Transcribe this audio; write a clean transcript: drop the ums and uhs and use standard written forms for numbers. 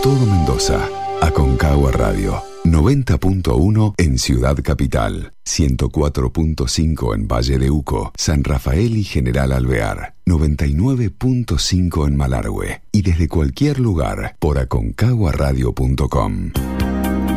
todo Mendoza. Aconcagua Radio. 90.1 en Ciudad Capital, 104.5 en Valle de Uco, San Rafael y General Alvear, 99.5 en Malargüe y desde cualquier lugar por aconcaguaradio.com.